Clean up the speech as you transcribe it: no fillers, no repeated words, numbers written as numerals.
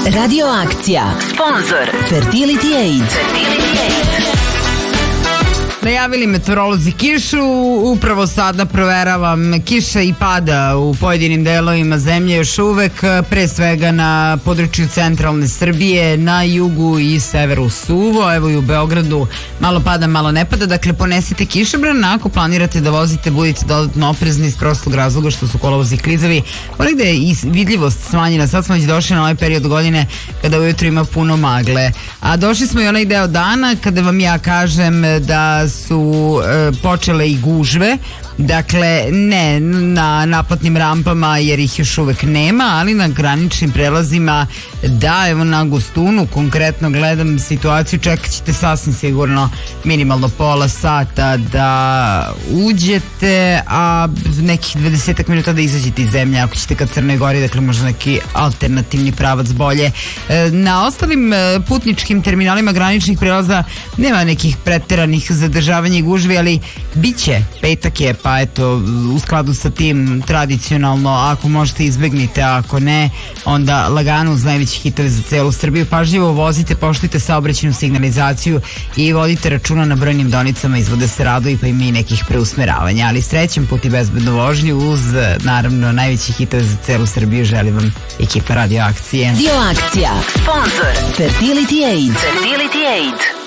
Radio akcija. Sponzor Fertility Aid. Najavili meteorolozi kišu, upravo sada proveravam, kiša i pada u pojedinim delovima zemlje još uvek, pre svega na području centralne Srbije, na jugu i severu suvo, evo i u Beogradu malo pada, malo ne pada, dakle ponesite kišobran, ako planirate da vozite budite dodatno oprezni iz prostog razloga što su kolovozi klizavi, ponegde je i vidljivost smanjena, sad smo već došli na ovaj period godine kada ujutro ima puno magle, a došli smo i onaj deo dana kada vam ja kažem da su počele i gužve, dakle ne na naplatnim rampama jer ih još uvek nema, ali na graničnim prelazima da, evo na Gostunu konkretno gledam situaciju, čekat ćete sasvim sigurno minimalno pola sata da uđete, a nekih 20 minuta da izađete iz zemlje ako ćete ka Crnoj Gori, dakle možda neki alternativni pravac bolje. Na ostalim putničkim terminalima graničnih prelaza nema nekih preteranih zadržavanja i gužvi, ali biće, petak je, pa eto, u skladu sa tim tradicionalno, ako možete izbegnite, a ako ne, onda lagano uz najveći hitove za celu Srbiju. Pažljivo vozite, poštujte saobraćajnu signalizaciju i vodite računa na brojnim deonicama, izvode se radovi pa ima i nekih preusmeravanja, ali srećan put i bezbednu vožnju uz, naravno, najveći hitove za celu Srbiju želim vam ekipa Radio akcije. Radio akcija. Sponzor Fertility Aid. Fertility Aid.